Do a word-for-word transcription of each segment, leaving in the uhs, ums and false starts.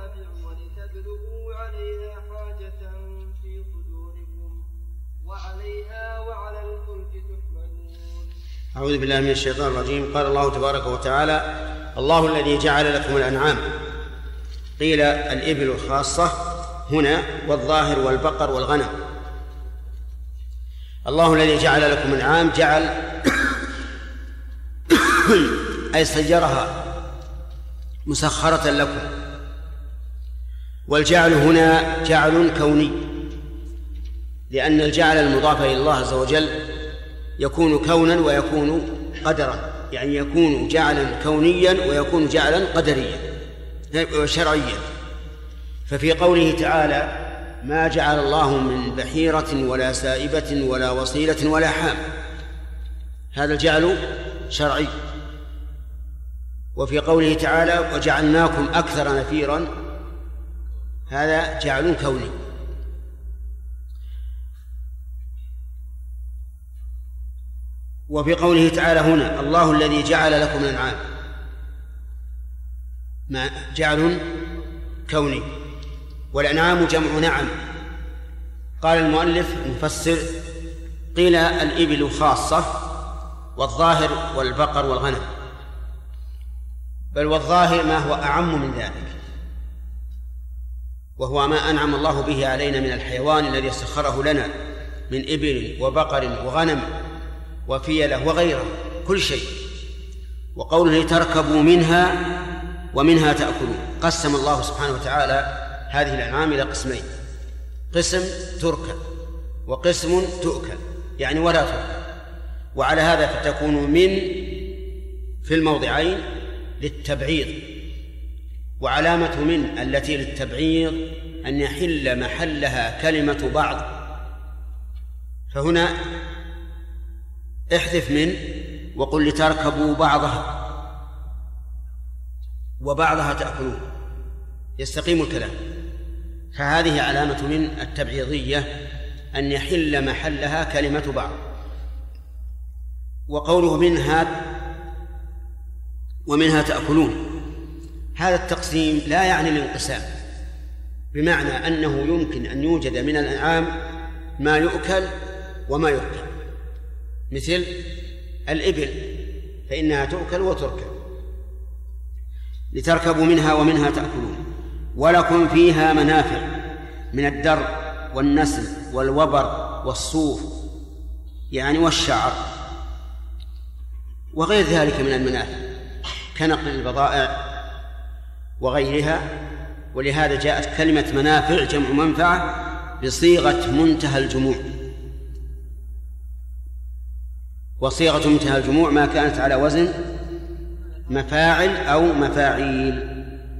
ومنافع ولتبلغوا عليها حاجة في صدوركم وعليها وعلى الفلك تحملون. أعوذ بالله من الشيطان الرجيم. قال الله تبارك وتعالى: الله الذي جعل لكم الأنعام. قيل الإبل الخاصة هنا والظاهر والبقر والغنم. الله الذي جعل لكم الأنعام جعل أي سيرها مسخرة لكم، والجعل هنا جعل كوني، لأن الجعل المضاف إلى الله عز وجل يكون كونا ويكون قدرا، يعني يكون جعلا كونيا ويكون جعلا قدريا وشرعيا. ففي قوله تعالى: ما جعل الله من بحيرة ولا سائبة ولا وصيلة ولا حام، هذا الجعل شرعي. وفي قوله تعالى: وجعلناكم أكثر نفيرا، هذا جعل كوني. وفي قوله تعالى هنا: الله الذي جعل لكم الأنعام، ما جعل كوني، والأنعام جمع نعم. قال المؤلف المفسر: قيل الإبل خاصة والظاهر والبقر والغنم، بل والظاهر ما هو أعم من ذلك، وهو ما أنعم الله به علينا من الحيوان الذي سخره لنا من إبل وبقر وغنم وفيلة وغيره، كل شيء. وقوله: تركبوا منها ومنها تأكلون، قسم الله سبحانه وتعالى هذه الأنعام إلى قسمين: قسم تركب وقسم تؤكل، يعني ولا تركب. وعلى هذا فتكون من في الموضعين للتبعيض، وعلامة من التي للتبعيض أن يحل محلها كلمة بعض، فهنا احذف من وقل لتركبوا بعضها وبعضها تأكلون، يستقيم الكلام. فهذه علامة من التبعيضية أن يحل محلها كلمة بعض. وقوله منها ومنها تأكلون، هذا التقسيم لا يعني الانقسام، بمعنى أنه يمكن أن يوجد من الأنعام ما يؤكل وما يركب، مثل الإبل فإنها تؤكل وتركب. لتركبوا منها ومنها تأكلون ولكم فيها منافع من الدر والنسل والوبر والصوف يعني والشعر وغير ذلك من المنافع كنقل البضائع وغيرها. ولهذا جاءت كلمة منافع جمع منفعة بصيغة منتهى الجموع، وصيغة منتهى الجموع ما كانت على وزن مفاعل أو مفاعيل.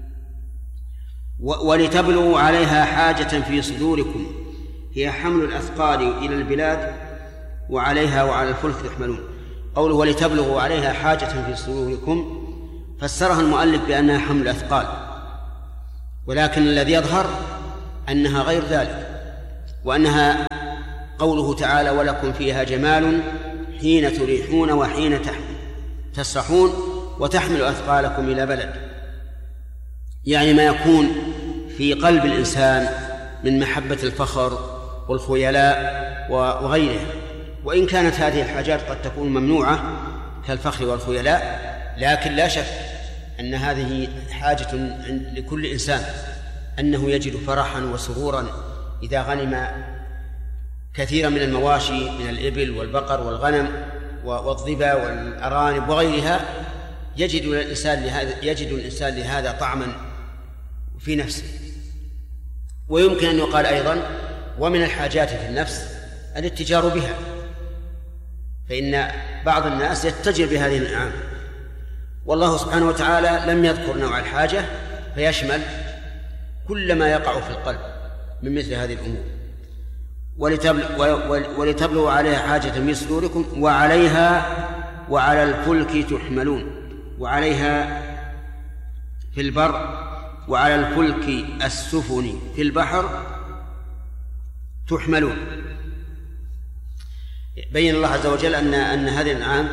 ولتبلغوا عليها حاجة في صدوركم، هي حمل الأثقال إلى البلاد وعليها وعلى الفلك تحملون. قوله ولتبلغوا عليها حاجة في صدوركم فسرها المؤلف بأنها حمل الأثقال، ولكن الذي يظهر أنها غير ذلك، وأنها قوله تعالى ولكم فيها جمال حين تريحون وحين تسرحون وتحمل أثقالكم إلى بلد، يعني ما يكون في قلب الإنسان من محبة الفخر والخيلاء وغيرها. وإن كانت هذه الحاجات قد تكون ممنوعة كالفخر والخيلاء، لكن لا شك أن هذه حاجة لكل إنسان، أنه يجد فرحا وسرورا إذا غنم كثيرا من المواشي من الإبل والبقر والغنم والظبا والأرانب وغيرها، يجد الإنسان لهذا يجد الإنسان لهذا طعما في نفسه. ويمكن أن يقال أيضا ومن الحاجات في النفس الاتجار بها، فإن بعض الناس يتجر بهذه الأنعام، والله سبحانه وتعالى لم يذكر نوع الحاجة فيشمل كل ما يقع في القلب من مثل هذه الأمور. ولتبلغوا عليها حاجة في صدوركم وعليها وعلى الفلك تحملون، وعليها في البر وعلى الفلك السفن في البحر تحملون. بين الله عز وجل أن أن هذه الأنعام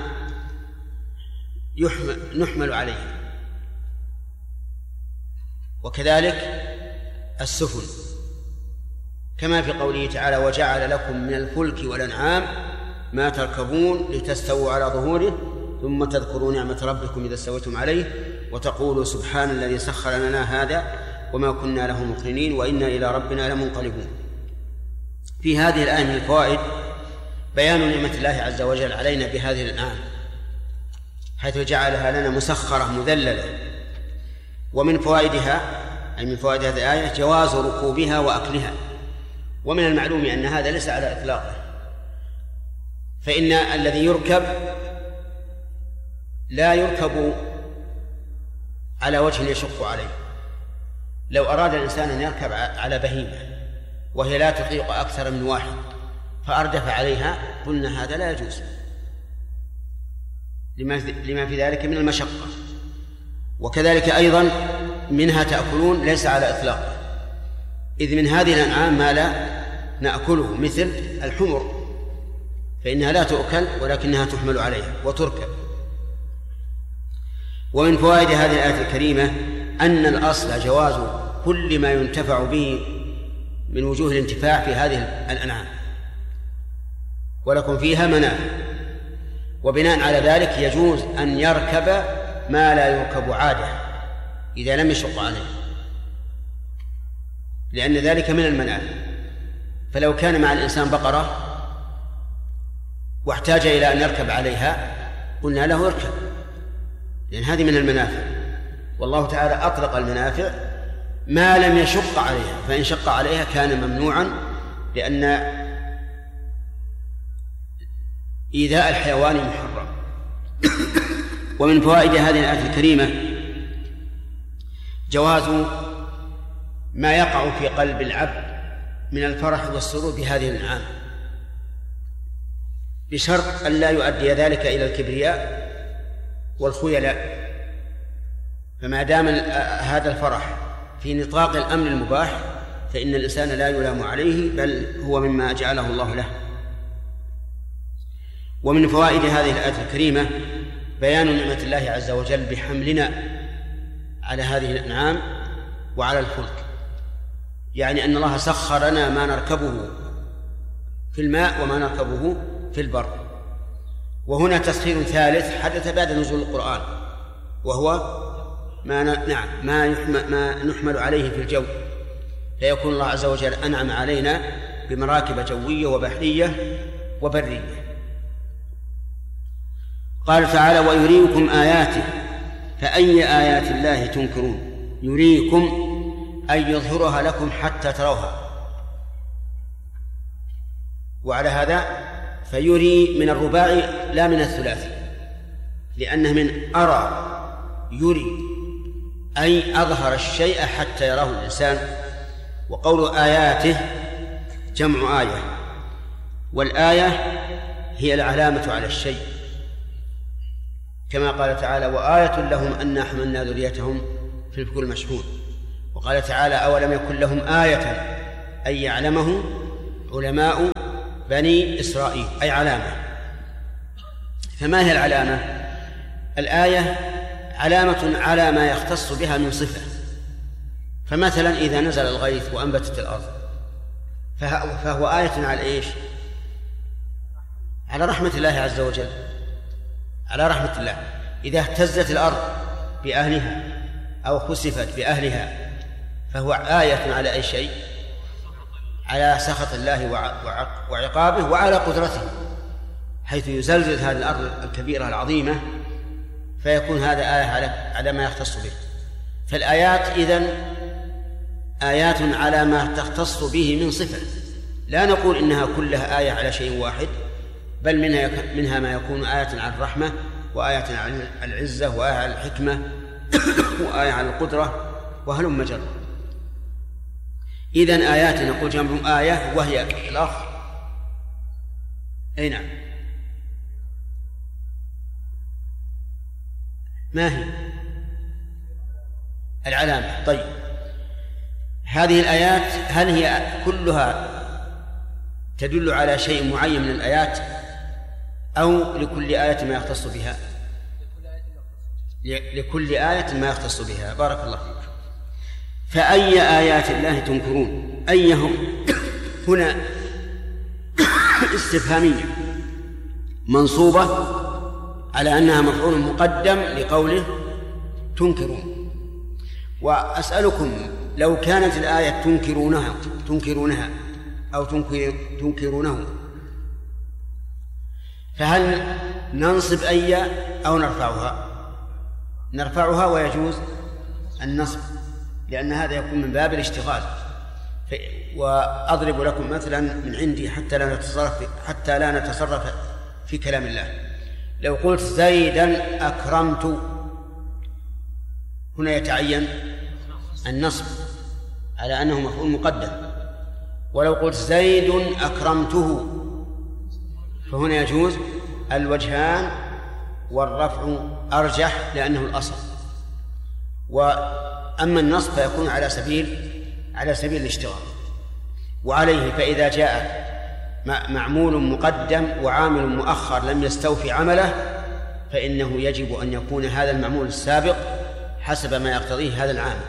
نحمل عليها، وكذلك السفن، كما في قوله تعالى وجعل لكم من الفلك والأنعام ما تركبون لتستووا على ظهوره ثم تذكروا نعمة ربكم إذا استويتم عليه وتقولوا سبحان الذي سخر لنا هذا وما كنا له مقرنين وإنا إلى ربنا لمنقلبون. في هذه الآية من الفوائد بيان نعمة الله عز وجل علينا بهذه الأنعام حيث جعلها لنا مسخرة مذللة. ومن فوائدها أي من فوائد هذه الآية جواز ركوبها وأكلها. ومن المعلوم أن هذا ليس على إطلاقه، فإن الذي يركب لا يركب على وجه يشق عليه. لو أراد الإنسان أن يركب على بهيمة وهي لا تطيق أكثر من واحد فأردف عليها قلنا هذا لا يجوز لما في ذلك من المشقة. وكذلك أيضا منها تأكلون ليس على إطلاقه، إذ من هذه الأنعام ما لا نأكله مثل الحمر فإنها لا تؤكل ولكنها تحمل عليها وتركب. ومن فوائد هذه الآية الكريمة أن الأصل جواز كل ما ينتفع به من وجوه الانتفاع في هذه الأنعام ولكم فيها منافع، وبناء على ذلك يجوز أن يركب ما لا يركب عادة إذا لم يشق عليه، لأن ذلك من المنافع. فلو كان مع الإنسان بقرة واحتاج إلى أن يركب عليها قلنا له اركب، لأن هذه من المنافع، والله تعالى أطلق المنافع ما لم يشق عليها، فإن شق عليها كان ممنوعا، لأن إيذاء الحيوان محرم. ومن فوائد هذه الآية الكريمة جواز ما يقع في قلب العبد من الفرح والسرور بهذه الأنعام بشرط أن لا يؤدي ذلك إلى الكبرياء والخيلاء. فما دام هذا الفرح في نطاق الأمر المباح فإن الإنسان لا يلام عليه بل هو مما جعله الله له. ومن فوائد هذه الآية الكريمة بيان نعمة الله عز وجل بحملنا على هذه الأنعام وعلى الفلك، يعني أن الله سخر لنا ما نركبه في الماء وما نركبه في البر. وهنا تسخير ثالث حدث بعد نزول القرآن وهو ما نعم ما ما نحمل عليه في الجو، فيكون الله عز وجل أنعم علينا بمراكب جوية وبحرية وبرية. قال تعالى ويريكم آياته فأي آيات الله تنكرون. يريكم أن يظهرها لكم حتى تروها، وعلى هذا فيري من الرباعي لا من الثلاثي، لأنه من أرى يري أي أظهر الشيء حتى يراه الإنسان. وقول آياته جمع آية، والآية هي العلامة على الشيء، كما قال تعالى وآية لهم أنا حملنا ذريتهم في الفلك المشحون. وقال تعالى أولم يكن لهم آية أن يعلمه علماء بني إسرائيل، أي علامة. فما هي العلامة؟ الآية علامة على ما يختص بها من صفة. فمثلا إذا نزل الغيث وأنبتت الأرض فهو آية على إيش؟ على رحمة الله عز وجل، على رحمة الله. إذا اهتزت الأرض بأهلها أو خسفت بأهلها فهو آية على أي شيء؟ على سخط الله وعقابه وعلى قدرته، حيث يزلزل هذه الأرض الكبيرة العظيمة فيكون هذا آية على على ما يختص به. فالآيات إذن آيات على ما تختص به من صفة، لا نقول إنها كلها آية على شيء واحد، بل منها منها ما يكون آية على الرحمة وآية على العزة وآية على الحكمة وآية على القدرة وهلم جرا. إذن آيات نقول جمع آية وهي الأخ. أي نعم، ما هي العلامة؟ طيب هذه الآيات هل هي كلها تدل على شيء معين من الآيات أو لكل آية ما يختص بها؟ لكل آية ما يختص بها. بارك الله فيك. فأي آيات الله تنكرون؟ أيهم هنا استفهامية منصوبة على أنها مفعول مقدم لقوله تنكرون. وأسألكم لو كانت الآية تنكرونها تنكرونها أو تنكر تنكرونه فهل ننصب أي أو نرفعها؟ نرفعها ويجوز النصب لأن هذا يكون من باب الاشتغال. وأضرب لكم مثلا من عندي حتى لا نتصرف حتى لا نتصرف في كلام الله. لو قلت زيدا أكرمت هنا يتعين النصب على أنه مفعول مقدم، ولو قلت زيد أكرمته فهنا يجوز الوجهان والرفع أرجح لأنه الأصل. وأما النصب فيكون على سبيل على سبيل الاشتغال. وعليه فإذا جاء معمول مقدم وعامل مؤخر لم يستوفي عمله فإنه يجب أن يكون هذا المعمول السابق حسب ما يقتضيه هذا العامل.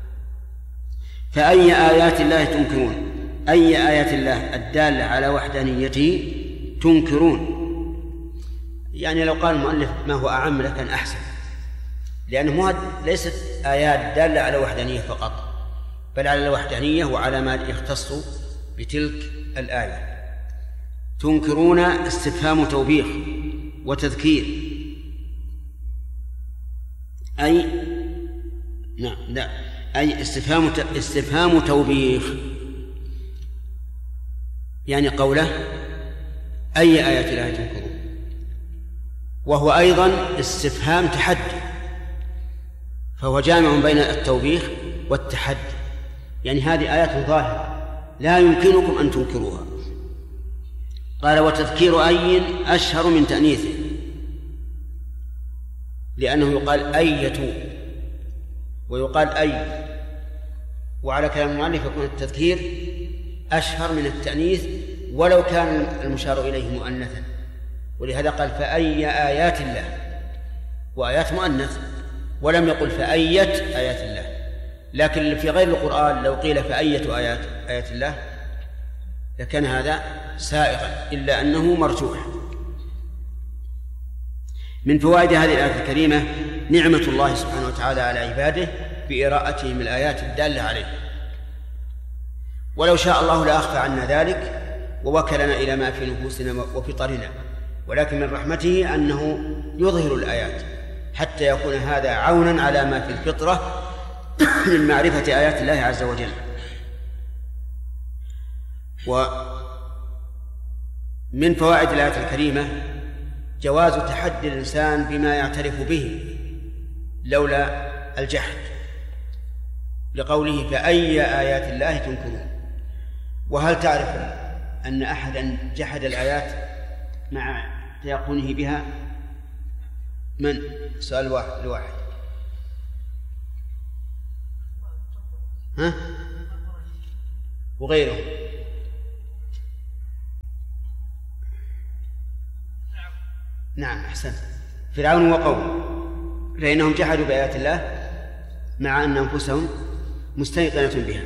فأي آيات الله تنكرون؟ أي آيات الله الدالة على وحدانيته تنكرون؟ يعني لو قال المؤلف ما هو أعم لكان أحسن، لأنه ليست آيات دالة على وحدانية فقط بل على الوحدانية وعلى ما يختص بتلك الآية. تنكرون استفهام توبيخ وتذكير، أي نعم لا أي استفهام استفهام توبيخ، يعني قوله أي آيات الله تنكرون، وهو أيضا استفهام تحدي، فهو جامع بين التوبيخ والتحدي، يعني هذه آيات ظاهرة لا يمكنكم أن تنكروها. قال وتذكير أي أشهر من تأنيثه، لأنه يقال أية ويقال أي، وعلى كلام المؤلف يكون التذكير أشهر من التأنيث ولو كان المشار إليه مؤنثا، ولهذا قال فأي آيات الله، وآيات مؤنث، ولم يقل فأية آيات الله. لكن في غير القرآن لو قيل فأية آيات آيات الله لكان هذا سائغا، إلا أنه مرجوح. من فوائد هذه الآية الكريمة نعمة الله سبحانه وتعالى على عباده بإراءتهم الآيات الدالة عليه، ولو شاء الله لأخفى عنا ذلك ووكلنا إلى ما في نفوسنا وفطرنا، ولكن من رحمته أنه يظهر الآيات حتى يكون هذا عونا على ما في الفطرة من معرفة آيات الله عز وجل. ومن فوائد الآية الكريمة جواز تحدي الإنسان بما يعترف به لولا الجحد، لقوله فأي آيات الله تنكرون. وهل تعرف أن أحدا جحد الآيات مع تيقنه بها؟ من؟ سؤال واحد الواحد. ها؟ وغيره؟ نعم أحسنت، فرعون وقومه، فإنهم جحدوا بآيات الله مع أن أنفسهم مستيقنة بها.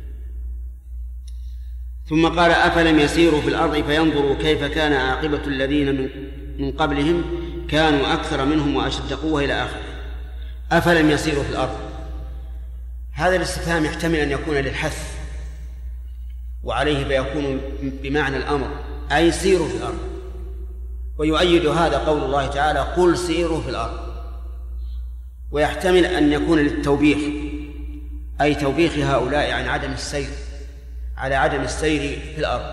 ثم قال أفلم يسيروا في الأرض فينظروا كيف كان عاقبة الذين من قبلهم كانوا أكثر منهم وأشد قوة إلى آخره. أفلم يسيروا في الأرض، هذا الاستفهام يحتمل أن يكون للحث، وعليه فيكون بمعنى الأمر، أي سيروا في الأرض. ويؤيد هذا قول الله تعالى قل سيروا في الأرض، ويحتمل أن يكون للتوبيخ، أي توبيخ هؤلاء عن عدم السير على عدم السير في الأرض.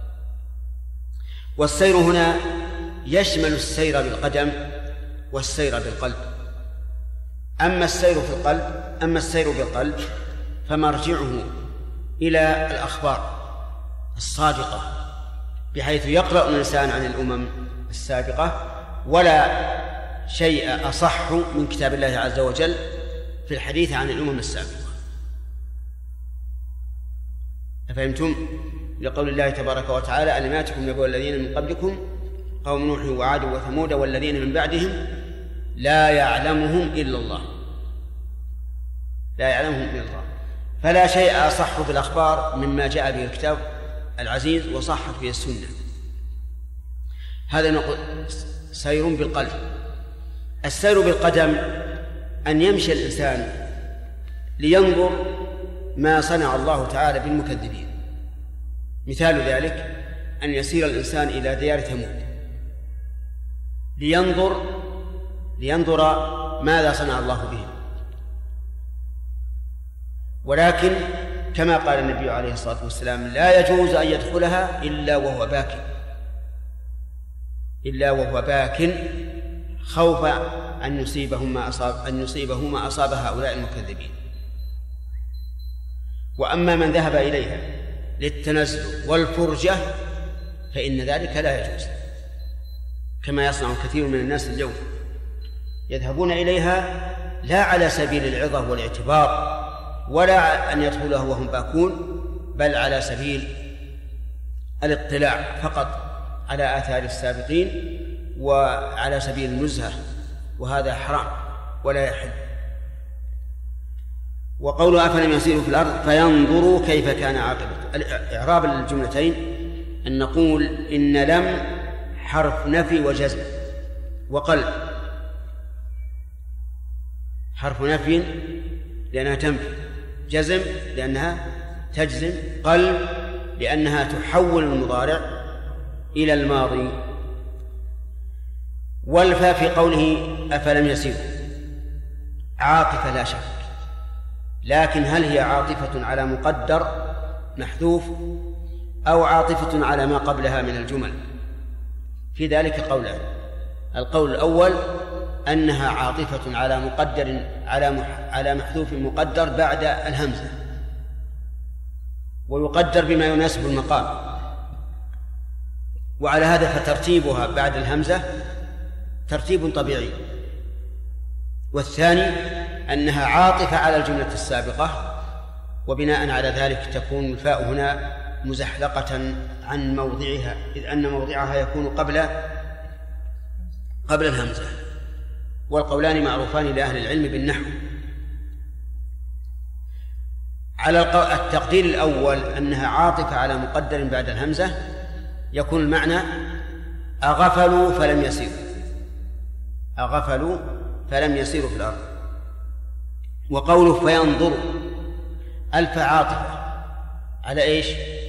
والسير هنا يشمل السير بالقدم والسير بالقلب. أما السير في القلب أما السير بالقلب فمرجعه إلى الأخبار الصادقة، بحيث يقرأ الإنسان عن الأمم السابقة، ولا شيء أصح من كتاب الله عز وجل في الحديث عن الأمم السابقة. أفهمتم؟ لقول الله تبارك وتعالى ألم يأتكم نبأ الذين من قبلكم قوم نوح وعاد وثمود والذين من بعدهم لا يعلمهم إلا الله لا يعلمهم إلا الله فلا شيء أصح في الأخبار مما جاء به الكتاب العزيز وصحت به السنة. هذا نقول سير بالقلب. السير بالقدم أن يمشي الإنسان لينظر ما صنع الله تعالى بالمكذبين. مثال ذلك أن يسير الإنسان إلى ديار ثمود لينظر لينظر ماذا صنع الله بهم، ولكن كما قال النبي عليه الصلاة والسلام لا يجوز أن يدخلها إلا وهو باك إلا وهو باك خوف أن يصيبه ما أصاب أن يصيبه ما أصاب هؤلاء المكذبين. وأما من ذهب إليها للتنزل والفرجة فإن ذلك لا يجوز، كما يصنع كثير من الناس اليوم، يذهبون إليها لا على سبيل العظة والاعتبار ولا أن يدخلوها وهم باكون، بل على سبيل الاطلاع فقط على آثار السابقين وعلى سبيل النزهة، وهذا حرام ولا يحل. وقوله أفلم يسيروا في الأرض فينظروا كيف كان عاقبة. إعراب الجملتين أن نقول إن لم حرف نفي وجزم، وقلب حرف نفي لأنها تنفي، جزم لأنها تجزم، قلب لأنها تحول المضارع إلى الماضي. والفاء في قوله أفلم يسيروا عاطفة لا شك، لكن هل هي عاطفة على مقدر محذوف أو عاطفة على ما قبلها من الجمل؟ في ذلك قولان. القول الأول أنها عاطفة على مقدر على على محذوف مقدر بعد الهمزة، ويقدر بما يناسب المقام، وعلى هذا فترتيبها بعد الهمزة ترتيب طبيعي. والثاني أنها عاطفة على الجملة السابقة، وبناء على ذلك تكون الفاء هنا مزحلقة عن موضعها، إذ أن موضعها يكون قبل قبل الهمزة. والقولان معروفان لأهل العلم بالنحو. على التقدير الأول أنها عاطفة على مقدر بعد الهمزة يكون المعنى أغفلوا فلم يسيروا أغفلوا فلم يسيروا في الأرض. وقوله فينظروا ألف عاطفة على إيش؟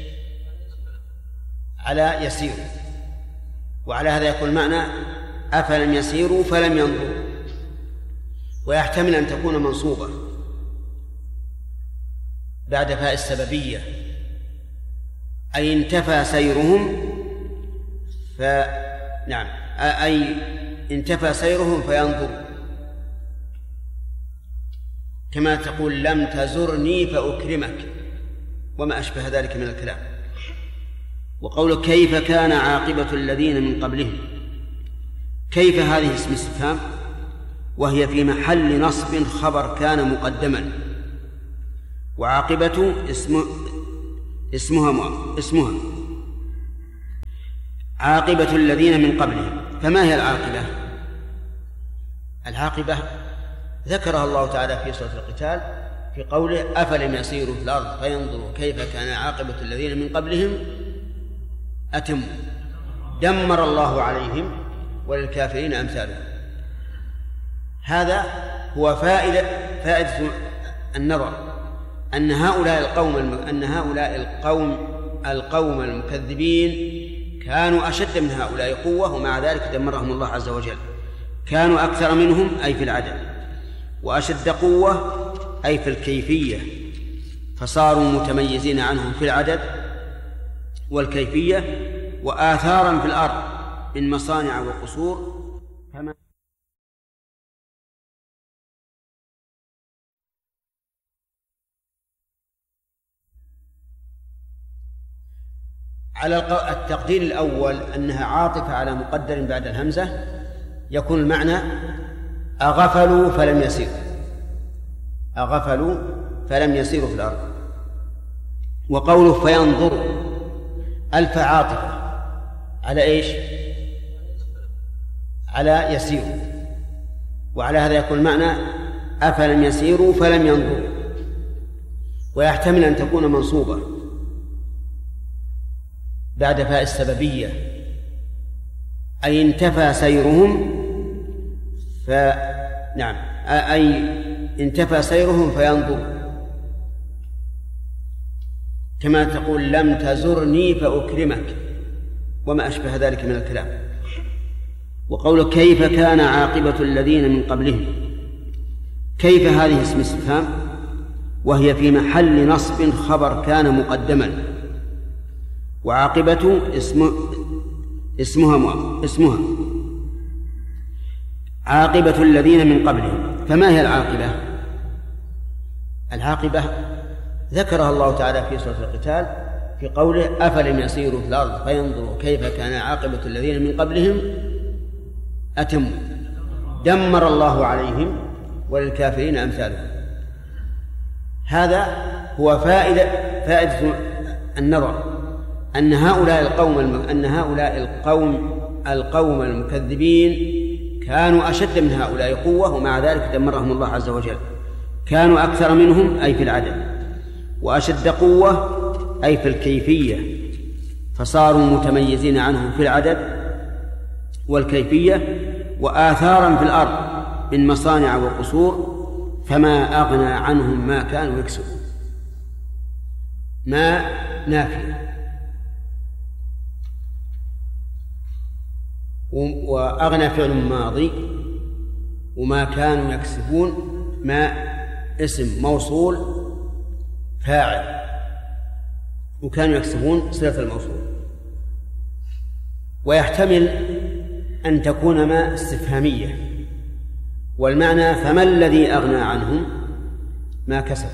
على يسيروا، وعلى هذا يكون المعنى أفلم يسيروا فلم ينظروا، ويحتمل أن تكون منصوبة بعد فاء السببية، أي انتفى سيرهم ف نعم أي انتفى سيرهم فينظروا، كما تقول لم تزرني فأكرمك وما أشبه ذلك من الكلام. وقول كيف كان عاقبة الذين من قبلهم، كيف هذه اسم استفهام وهي في محل نصب خبر كان مقدما، وعاقبة اسم اسمها اسمها عاقبة الذين من قبلهم. فما هي العاقبة؟ العاقبة ذكرها الله تعالى في سورة القتال في قوله أفلم يسيروا في الأرض فينظروا كيف كان عاقبة الذين من قبلهم أتم دمر الله عليهم وللكافرين أمثالهم. هذا هو فائدة فائدة النظر، أن هؤلاء القوم أن هؤلاء القوم القوم المكذبين كانوا أشد من هؤلاء قوة، ومع ذلك دمرهم الله عز وجل. كانوا أكثر منهم أي في العدد، وأشد قوة أي في الكيفية، فصاروا متميزين عنهم في العدد والكيفية، وآثارا في الأرض من مصانع وقصور. فما على التقدير الأول أنها عاطفة على مقدر بعد الهمزة يكون المعنى أغفلوا فلم يسيروا أغفلوا فلم يسيروا في الأرض. وقوله فينظروا ألف عاطفة على إيش؟ على يسيروا، وعلى هذا يكون المعنى أفلم يسيروا فلم ينظروا. ويحتمل أن تكون منصوبة بعد فاء السببية، أي انتفى سيرهم ف نعم أي انتفى سيرهم فينظر، كما تقول لم تزرني فأكرمك وما أشبه ذلك من الكلام. وقول كيف كان عاقبة الذين من قبلهم، كيف هذه اسم استفهام وهي في محل نصب خبر كان مقدما، وعاقبة اسم اسمها اسمها عاقبة الذين من قبلهم. فما هي العاقبة؟ العاقبة ذكرها الله تعالى في سورة القتال في قوله أفلم يسيروا في الأرض فينظروا كيف كان عاقبة الذين من قبلهم أتموا دمر الله عليهم وللكافرين أمثالهم. هذا هو فائدة فائدة النظر، أن هؤلاء القوم أن هؤلاء القوم القوم المكذبين كانوا أشد من هؤلاء قوة، ومع ذلك دمرهم الله عز وجل. كانوا أكثر منهم أي في العدد، وأشد قوة أي في الكيفية، فصاروا متميزين عنهم في العدد والكيفية، وآثارا في الأرض من مصانع وقصور، فما أغنى عنهم ما كانوا يكسبون. ما نافية، وأغنى فعل ماضي، وما كانوا يكسبون ما اسم موصول فاعل، وكانوا يكسبون صلة الموصول. ويحتمل أن تكون ما استفهامية، والمعنى فما الذي أغنى عنهم ما كسب.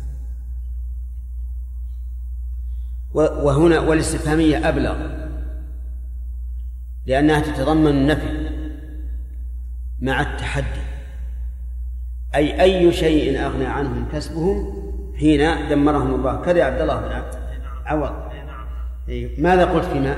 وهنا والاستفهامية أبلغ لأنها تتضمن النفي مع التحدي، أي أي شيء أغنى عنهم كسبهم حين دمرهم الله. كذا يا عبد الله بن عوض، ماذا قلت فيما؟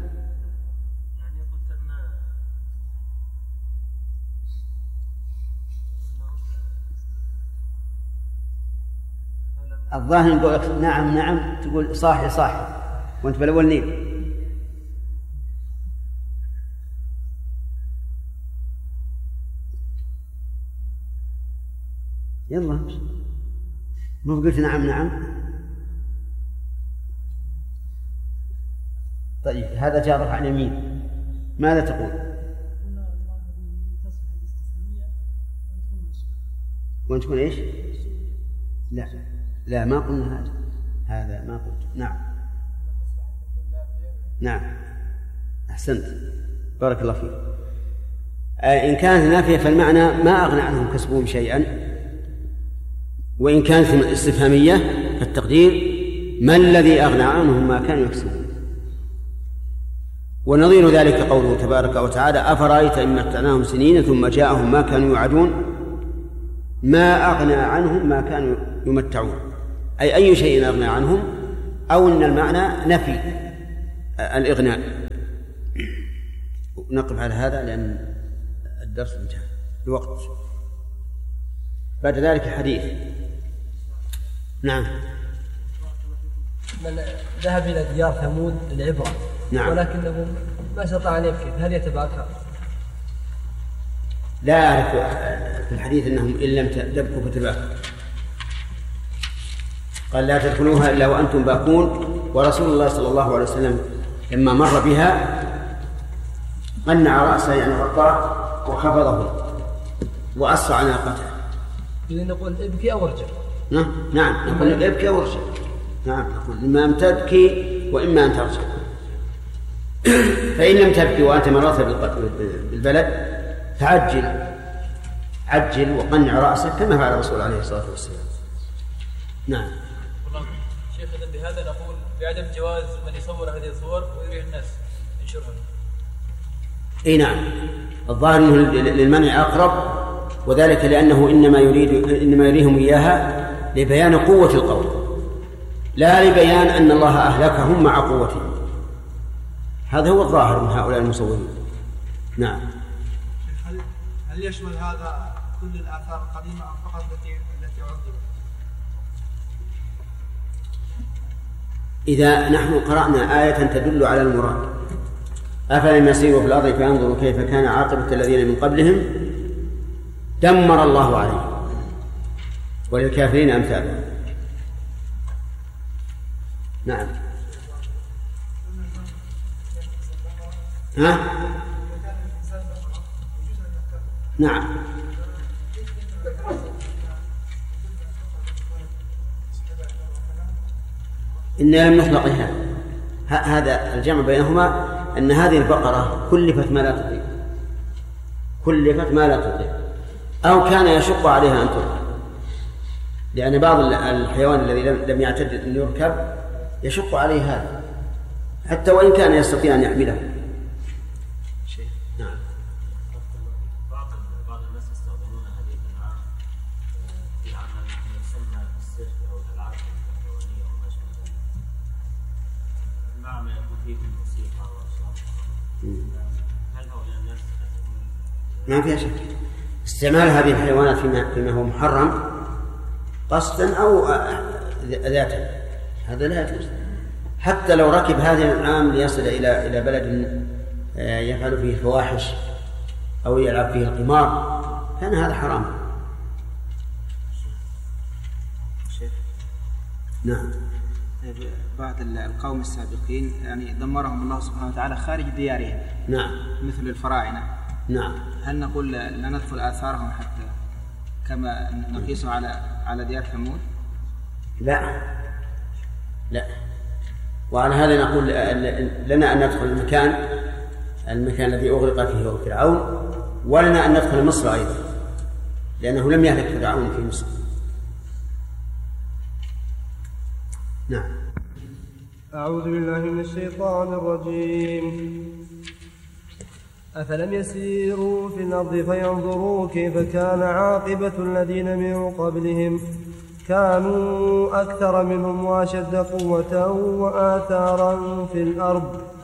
الظاهر يقول نعم نعم، تقول صاحي صاحي وانت بالأول نيل. يلا مو قلت نعم نعم. طيب هذا جارك عن يمين، ماذا تقول؟ وانت تكون ايش؟ لا لا ما قلنا هذا، هذا ما قلت. نعم نعم أحسنت بارك الله فيك. إن كانت نافية فالمعنى ما أغنى عنهم كسبهم شيئا، وإن كانت استفهامية فالتقدير ما الذي أغنى عنهم ما كانوا يكسبون. ونظير ذلك قوله تبارك وتعالى أفرأيت إن متعناهم سنين ثم جاءهم ما كانوا يوعدون، ما أغنى عنهم ما كانوا يمتعون، أي أي شيء أغنى عنهم، أو أن المعنى نفي الإغناء. نقف على هذا لأن الدرس انتهى الوقت. بعد ذلك حديث. نعم. من ذهب إلى ديار ثمود للعبرة، نعم، ولكنه ما استطاع أن يبكي، هل يتباكى؟ لا أعرف في الحديث أنهم إن لم تبكوا فتباكوا، قال لا تدخلوها إلا وأنتم باكون. ورسول الله صلى الله عليه وسلم لما مر بها قنع رأسه يعني غطاه وخفضه وأسرع ناقته. إذا نقول ابكي أو ارجع. نعم نعم نقول ابكي أو ارجع. نعم نقول إما أن تبكي وإما أن ترجع. فإن لم تبكي وأنت مررت بالبلد فعجل عجل وقنع رأسك كما فعل الرسول عليه الصلاة والسلام. نعم. والله شيخ إذن بهذا نقول بعدم جواز من يصور هذه الصور ويريح الناس ينشرها. اي نعم، الظاهر انه للمنع اقرب، وذلك لانه انما يريد انما يريهم اياها لبيان قوه القول، لا لبيان ان الله اهلكهم مع قوتهم. هذا هو الظاهر من هؤلاء المصورين. نعم. هل هل يشمل هذا كل الاثار القديمه ام فقط التي التي عرضت؟ إذا نحن قرأنا آية تدل على المراد أفلم يسيروا في الأرض فينظروا كيف كان عاقبة الذين من قبلهم دمر الله عليهم وللكافرين أمثالهم. نعم. ها؟ نعم. إنا لم نخلق هذا هذا الجمع بينهما أن هذه البقرة كلفت ما لا تطيق كلفت ما لا تطيق أو كان يشق عليها أن تركب، لأن بعض الحيوان الذي لم يعتد أن يركب يشق عليه هذا حتى وإن كان يستطيع أن يحمله. نعم. بعض الناس يستخدمون هذه الأنعام في عمل يسمى السيرك أو الألعاب الكهربائية وما شابه ذلك، مع ما يكون فيه الموسيقى والأصوات. هل هؤلاء الناس ما فيها شك استعمال هذه الحيوانات فيما, فيما هو محرم قصدا أو ذاتا، هذا لا يجوز. حتى لو ركب هذه الأنعام ليصل إلى إلى بلد يفعل فيه الفواحش أو يلعب فيه القمار كان هذا حرام. نعم. بعض القوم السابقين يعني دمرهم الله سبحانه وتعالى خارج ديارهم. نعم. مثل الفراعنة. نعم. هل نقول لا ندخل آثارهم حتى كما نقيس على على ديار ثمود؟ لا لا. وعلى هذا نقول لنا أن ندخل المكان المكان الذي أغرق فيه فرعون، ولنا أن ندخل مصر أيضا لأنه لم يهلك فرعون في مصر. نعم. أعوذ بالله من الشيطان الرجيم. أفلم يسيروا في الأرض فينظروا كيف كان عاقبة الذين من قبلهم كانوا أكثر منهم وأشد قوة وآثارا في الأرض